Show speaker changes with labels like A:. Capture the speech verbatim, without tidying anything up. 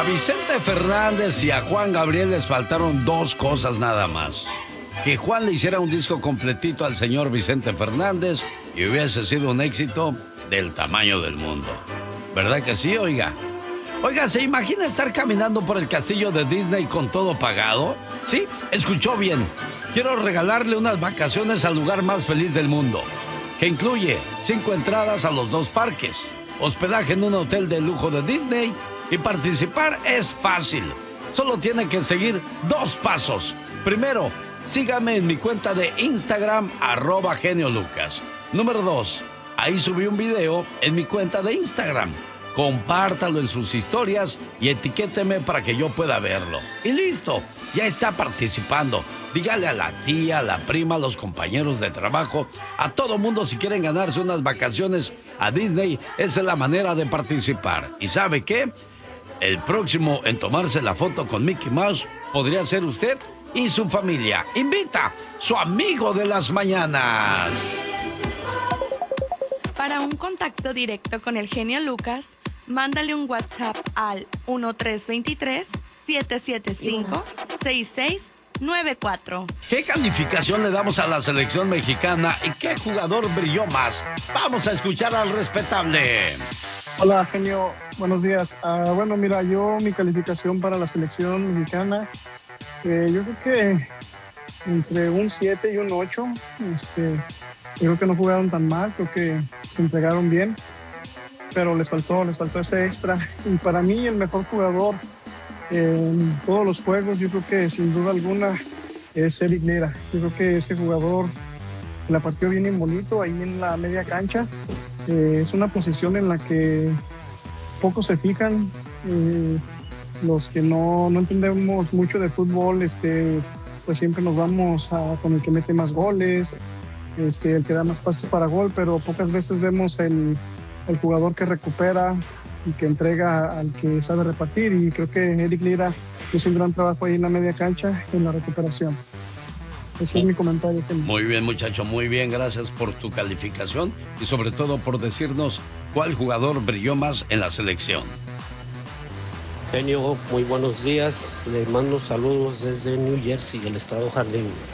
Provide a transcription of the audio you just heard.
A: Vicente Fernández y a Juan Gabriel les faltaron dos cosas nada más. Que Juan le hiciera un disco completito al señor Vicente Fernández y hubiese sido un éxito del tamaño del mundo. ¿Verdad que sí, oiga? Oiga, ¿se imagina estar caminando por el castillo de Disney con todo pagado? Sí, escuchó bien. Quiero regalarle unas vacaciones al lugar más feliz del mundo, que incluye cinco entradas a los dos parques, hospedaje en un hotel de lujo de Disney, y participar es fácil. Solo tiene que seguir dos pasos. Primero, sígame en mi cuenta de Instagram, arroba Genio Lucas. Número dos, ahí subí un video en mi cuenta de Instagram. Compártalo en sus historias y etiquéteme para que yo pueda verlo. Y listo, ya está participando. Dígale a la tía, a la prima, a los compañeros de trabajo, a todo mundo si quieren ganarse unas vacaciones a Disney. Esa es la manera de participar. ¿Y sabe qué? El próximo en tomarse la foto con Mickey Mouse podría ser usted y su familia. Invita su amigo de las mañanas.
B: Para un contacto directo con el genio Lucas, mándale un WhatsApp al uno tres dos tres, siete siete cinco, seis seis nueve cuatro.
A: ¿Qué calificación le damos a la selección mexicana y qué jugador brilló más? Vamos a escuchar al respetable.
C: Hola, genio. Buenos días. Uh, bueno, mira, yo mi calificación para la selección mexicana, eh, yo creo que entre un siete y un ocho. Este, creo que no jugaron tan mal, creo que se entregaron bien, pero les faltó, les faltó ese extra. Y para mí el mejor jugador en todos los juegos, yo creo que sin duda alguna es Eric Lira. Yo creo que ese jugador la partió bien en bonito ahí en la media cancha. Eh, es una posición en la que pocos se fijan. Eh, los que no, no entendemos mucho de fútbol, este, pues siempre nos vamos a, con el que mete más goles, este, el que da más pases para gol, pero pocas veces vemos el, el jugador que recupera y que entrega al que sabe repartir, y creo que Eric Lira hizo un gran trabajo ahí en la media cancha en la recuperación. Ese es mi comentario.
A: Muy bien, muchacho, muy bien. Gracias por tu calificación y sobre todo por decirnos cuál jugador brilló más en la selección.
D: Genio, muy buenos días. Le mando saludos desde New Jersey, el estado Jardín.